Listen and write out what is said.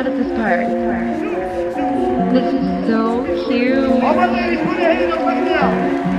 out of this part. This is so cute.